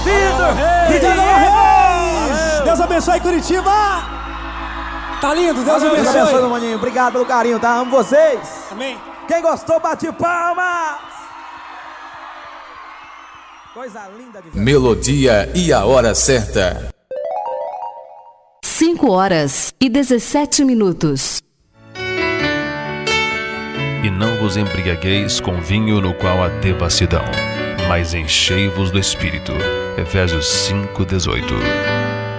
Vitor! DJ Reis! Deus abençoe Curitiba! Tá lindo, Deus abençoe. Deus abençoe, meu maninho. Obrigado pelo carinho, tá? Amo vocês. Amém. Quem gostou, bate palmas. Coisa linda de ver. Melodia e a hora certa. 5h17. E não vos embriagueis com vinho no qual há devassidão, mas enchei-vos do Espírito. Efésios 5:18.